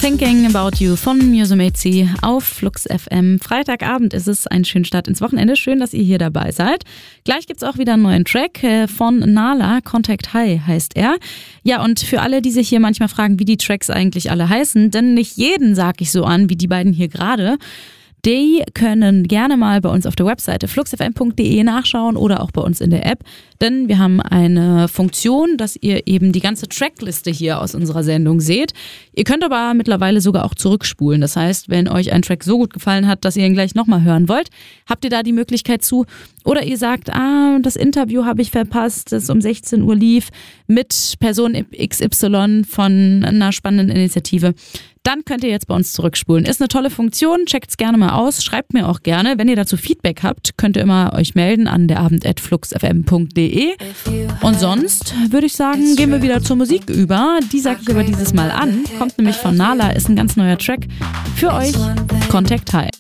Thinking About You von Musumeci auf Flux FM. Freitagabend ist es, ein schöner Start ins Wochenende. Schön, dass ihr hier dabei seid. Gleich gibt's auch wieder einen neuen Track von Nala, Contact High heißt er. Ja, und für alle, die sich hier manchmal fragen, wie die Tracks eigentlich alle heißen, denn nicht jeden sag ich so an, wie die beiden hier gerade. Die können gerne mal bei uns auf der Webseite fluxfm.de nachschauen oder auch bei uns in der App, denn wir haben eine Funktion, dass ihr eben die ganze Trackliste hier aus unserer Sendung seht. Ihr könnt aber mittlerweile sogar auch zurückspulen. Das heißt, wenn euch ein Track so gut gefallen hat, dass ihr ihn gleich nochmal hören wollt, habt ihr da die Möglichkeit zu. Oder ihr sagt, das Interview habe ich verpasst, das um 16 Uhr lief mit Person XY von einer spannenden Initiative. Dann könnt ihr jetzt bei uns zurückspulen. Ist eine tolle Funktion, checkt's gerne mal aus, schreibt mir auch gerne. Wenn ihr dazu Feedback habt, könnt ihr immer euch melden an derabend@fluxfm.de. Und sonst würde ich sagen, gehen wir wieder zur Musik über. Die sage ich aber dieses Mal an. Kommt nämlich von Nala, ist ein ganz neuer Track für euch. Contact High.